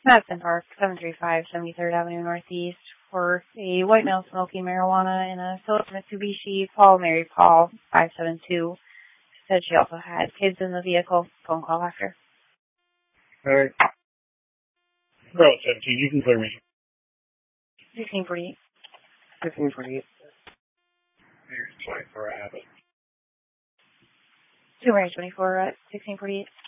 Madison Park, 735 73rd Avenue Northeast, for a white male smoking marijuana in a silver Mitsubishi. Paul, Mary Paul, 572. Said she also had kids in the vehicle. Phone call after. All right. Route 17, you can clear me. 1648. 1648. Here's 24, I have it. 2 Mary 24 at 1648.